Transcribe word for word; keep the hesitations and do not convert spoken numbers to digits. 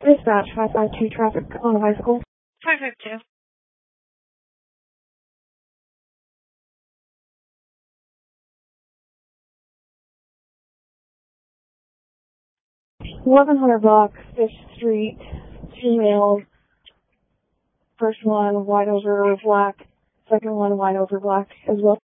Dispatch five five two traffic on a bicycle. five five two. eleven hundred block, Fish Street, female. First one white over black, second one white over black as well.